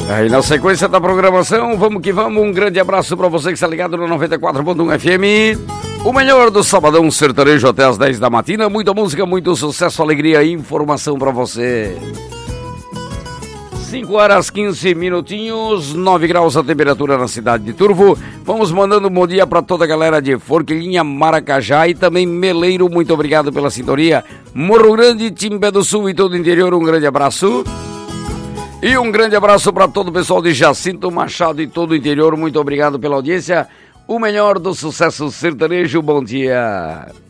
Aí na sequência da programação, vamos que vamos, um grande abraço para você que está ligado no 94.1 FM. O melhor do Sabadão Sertanejo até as 10 da matina, muita música, muito sucesso, alegria e informação para você. 5 horas 15 minutinhos, 9 graus a temperatura na cidade de Turvo. Vamos mandando um bom dia para toda a galera de Forquilinha, Maracajá e também Meleiro, muito obrigado pela sintonia. Morro Grande, Timbé do Sul e todo o interior, um grande abraço. E um grande abraço para todo o pessoal de Jacinto Machado e todo o interior, muito obrigado pela audiência. O melhor do sucesso sertanejo, bom dia.